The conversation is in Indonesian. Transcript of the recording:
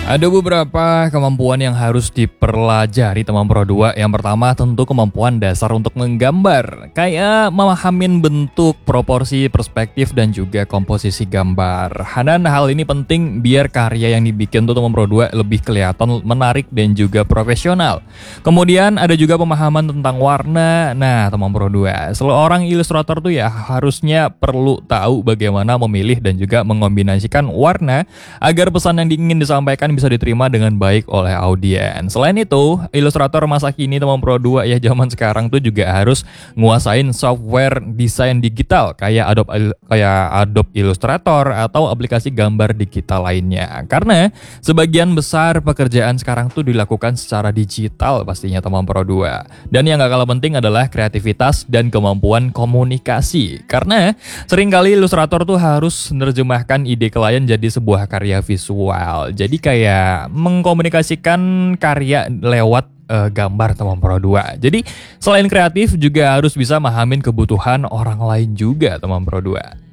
Ada beberapa kemampuan yang harus dipelajari teman Pro 2. Yang pertama tentu kemampuan dasar untuk menggambar. Kayak memahamin bentuk, proporsi, perspektif, dan juga komposisi gambar. Dan hal ini penting biar karya yang dibikin tuh teman Pro 2 lebih kelihatan menarik dan juga profesional. Kemudian ada juga pemahaman tentang warna. Nah teman Pro 2, seorang ilustrator tuh ya harusnya perlu tahu bagaimana memilih dan juga mengombinasikan warna agar pesan yang ingin disampaikan bisa diterima dengan baik oleh audiens. Selain itu, ilustrator masa kini teman Pro 2 ya zaman sekarang tuh juga harus nguasain software desain digital kayak Adobe Illustrator atau aplikasi gambar digital lainnya. Karena sebagian besar pekerjaan sekarang tuh dilakukan secara digital pastinya teman Pro 2. Dan yang gak kalah penting adalah kreativitas dan kemampuan komunikasi. Karena seringkali ilustrator tuh harus menerjemahkan ide klien jadi sebuah karya visual. Jadi kayak mengkomunikasikan karya lewat gambar teman Pro 2. Jadi selain kreatif juga harus bisa memahami kebutuhan orang lain juga teman Pro 2.